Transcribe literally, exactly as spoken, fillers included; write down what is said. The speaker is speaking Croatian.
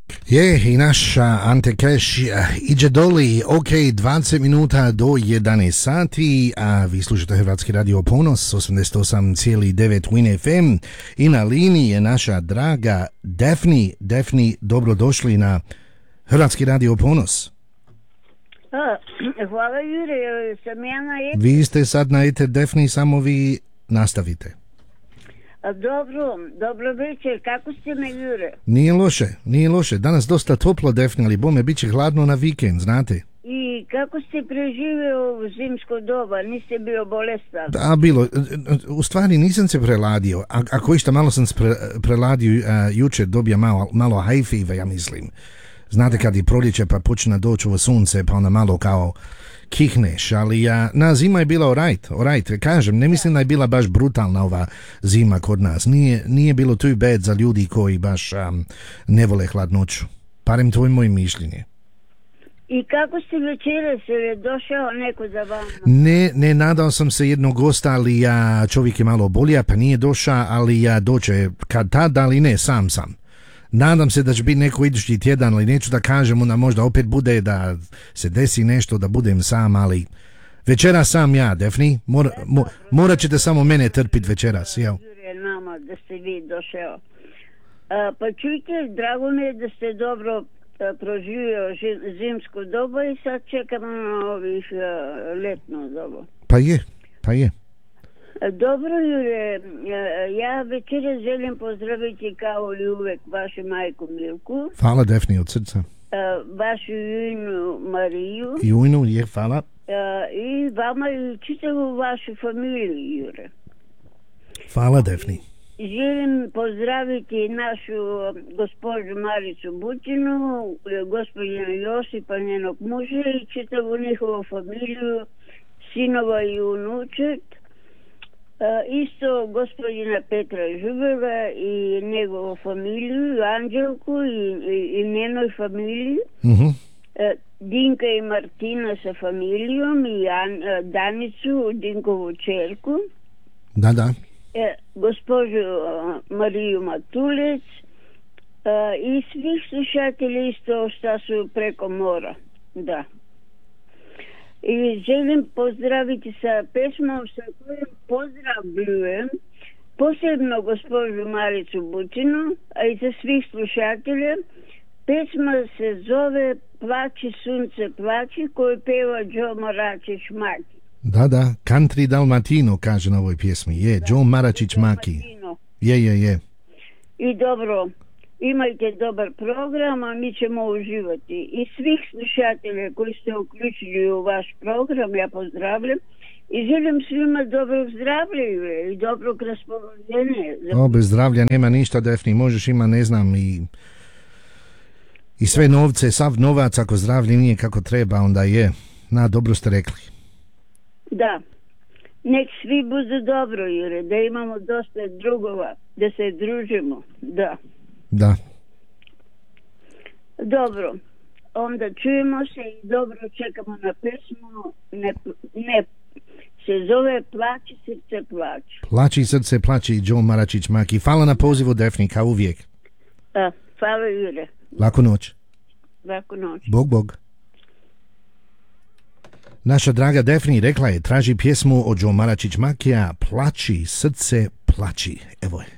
Je, i naš Ante Cash iđe doli, ok, dvadeset minuta do jedanaest sati, a vi slušate Hrvatski radio Ponos, osamdeset osam zarez devet Win F M, i na liniji je naša draga Defni. Defni, dobrodošli na Hrvatski radio Ponos. A, hvala Jure, sam ja na eter. Vi ste sad na eter, Defni, samo vi nastavite. A, dobro, dobro večer, kako ste me, Jure? Nije loše, nije loše. Danas dosta toplo, Defni, ali bome bit će hladno na vikend, znate. I kako ste preživio u zimsko doba? Niste bio bolestan? Da, bilo. U stvari nisam se preladio. A, ako išta, malo sam se pre, preladio uh, jučer, dobija malo, malo high fever, ja mislim. Znate kad je proljeće pa počne doći ovo sunce, pa onda malo kao kihneš, ali ja, na zima je bila alright, alright, kažem, ne mislim da je bila baš brutalna ova zima kod nas, nije, nije bilo too bad za ljudi koji baš um, ne vole hladnoću, parem to je moje mišljenje. I kako ste večeras, je došao neko za vama? Ne, ne, nadao sam se jednog gosta, ali ja, čovjek je malo bolja, pa nije došao, ali ja doće kad tad, ali ne, sam sam. Nadam se da će biti neko idući tjedan, ali neću da kažem, onda možda opet bude da se desi nešto, da budem sam, ali večeras sam ja, Defni, Mor, mo, morat ćete samo mene trpiti večeras, jel? Nama da ste vi došao. A, pa čujte, drago mi je da ste dobro a, proživio zimsko dobu i sad čekamo na ovih a, letno dobu. Pa je, pa je. Dobro, Jure, ja večera želim pozdraviti kao i uvek vašu majku Milku. Hvala, Defni, od srca. Vašu Jujnu Mariju. Jujnu, je, hvala. I vama i čitavu vašu familiju, Jure. Hvala, Defni. Želim pozdraviti našu gospođu Maricu Bućinu, gospodina Josipa, njenog muža i čitavu njihovu familiju, sinova i unučet. Uh, isto gospodina Petra Žubeva i njegovu familiju, Anđelku i, i, i njenoj familiji, uh-huh. uh, Dinka i Martina sa familijom i An, uh, Danicu, Dinkovu čerku, da, da. Uh, gospođu uh, Mariju Matulec uh, i svih slušatelji isto šta su preko mora, da. I želim pozdraviti sa pesmom sa kojom pozdravljujem posebno gospođu Maricu Bućinu, a i za svih slušatelja. Pesma se zove Plači sunce plači, koju peva Joe Maračić Maki. Da, da, Country Dalmatino kaže na ovoj pjesmi, je, Joe Maračić Maki. Je, je, je. I dobro, imajte dobar program, a mi ćemo uživati. I svih slušatelja koji ste uključili u vaš program, ja pozdravljam i želim svima dobrog zdravlja i dobrog raspoloženja. O, bez zdravlja nema ništa, Defni, možeš ima, ne znam, i, i sve novce, sav novac, ako zdravlje nije kako treba, onda je, na, dobro ste rekli. Da, nek svi budu dobro, Jure, da imamo dosta drugova, da se družimo, da. Da. Dobro, onda čujemo se i dobro čekamo na pesmu, ne, ne, se zove Plači srce plači. Plači srce plači, Joe Maračić Maki. Hvala na pozivu, Defni, kao uvijek. A, hvala, Jure. Laku noć. Laku noć. Bog, bog. Naša draga Defni rekla je, traži pjesmu od Joe Maračić Makija, Plači srce plači. Evo je.